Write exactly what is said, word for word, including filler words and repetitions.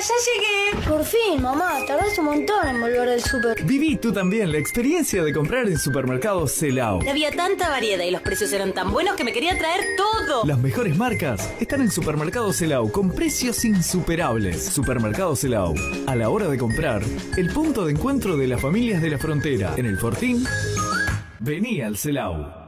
ya llegué. Por fin, mamá, tardaste un montón en volver del súper. Viví tú también la experiencia de comprar en Supermercados Celao. Había tanta variedad y los precios eran tan buenos que me quería traer todo. Las mejores marcas están en Supermercados Celao con precios insuperables. Supermercados Celao, a la hora de comprar, el punto de encuentro de las familias de la frontera. En el Fortín, vení al Celao.